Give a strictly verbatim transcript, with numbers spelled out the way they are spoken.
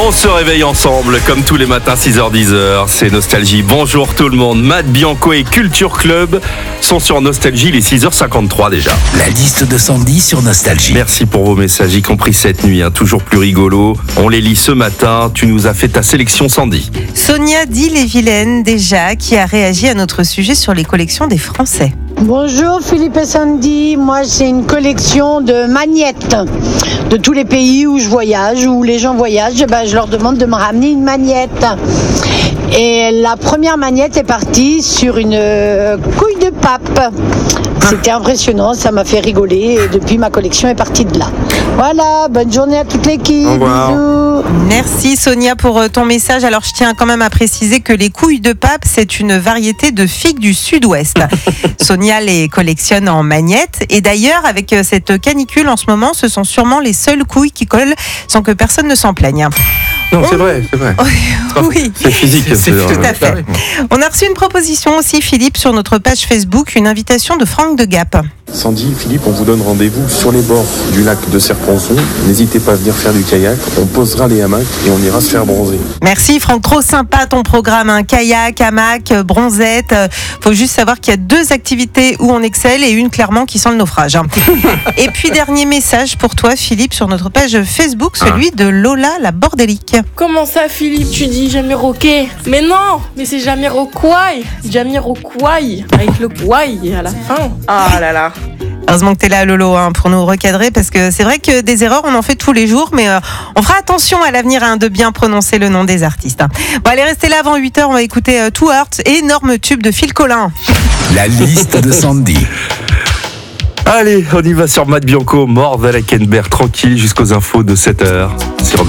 On se réveille ensemble comme tous les matins six heures dix heures, c'est Nostalgie. Bonjour tout le monde, Matt Bianco et Culture Club sont sur Nostalgie, il est six heures cinquante-trois déjà. La liste de Sandy sur Nostalgie. Merci pour vos messages, y compris cette nuit, hein, toujours plus rigolo. On les lit ce matin, tu nous as fait ta sélection Sandy. Sonia d'Ille-et-Vilaine déjà, qui a réagi à notre sujet sur les collections des Français. Bonjour Philippe et Sandy, moi j'ai une collection de magnettes de tous les pays où je voyage, où les gens voyagent, ben, je leur demande de me ramener une magnette. Et la première magnette est partie sur une euh, couille de pape. C'était impressionnant, ça m'a fait rigoler et depuis ma collection est partie de là. Voilà, bonne journée à toute l'équipe, bisous. Merci Sonia pour ton message. Alors je tiens quand même à préciser que les couilles de pape, c'est une variété de figues du sud-ouest. Sonia les collectionne en magnettes et d'ailleurs avec cette canicule en ce moment, ce sont sûrement les seules couilles qui collent sans que personne ne s'en plaigne. Non, c'est vrai, c'est vrai. Oui, c'est physique. C'est, c'est tout à fait. On a reçu une proposition aussi, Philippe, sur notre page Facebook, une invitation de Franck de Gap. Sandy, Philippe, on vous donne rendez-vous sur les bords du lac de Serponçon. N'hésitez pas à venir faire du kayak. On posera les hamacs et on ira se faire bronzer. Merci Franck, trop sympa ton programme. Hein. Kayak, hamac, bronzette. Faut juste savoir qu'il y a deux activités où on excelle et une clairement qui sent le naufrage. Hein. Et puis dernier message pour toi, Philippe, sur notre page Facebook, celui ah. de Lola la bordélique. Comment ça, Philippe, tu dis Jamiroquai? Mais non, mais c'est Jamiroquai. Jamiroquai, avec le quai à la fin. Ah là là. Heureusement que t'es là, Lolo, hein, pour nous recadrer, parce que c'est vrai que des erreurs, on en fait tous les jours, mais euh, on fera attention à l'avenir hein, de bien prononcer le nom des artistes. Hein. Bon, allez, restez là avant huit heures, on va écouter euh, Too Hurt, énorme tube de Phil Collins. La liste de Sandy. Allez, on y va sur Matt Bianco, mort d'Alakenberg, tranquille jusqu'aux infos de sept heures sur